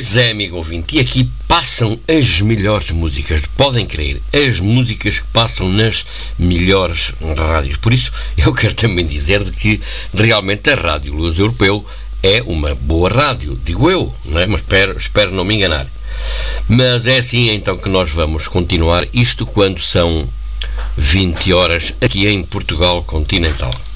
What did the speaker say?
Pois é, amigo ouvinte, e aqui passam as melhores músicas, podem crer, as músicas que passam nas melhores rádios. Por isso, eu quero também dizer de que realmente a Rádio Luz Europeu é uma boa rádio, digo eu, não é? Mas espero não me enganar. Mas é assim então que nós vamos continuar, isto quando são 20 horas aqui em Portugal continental.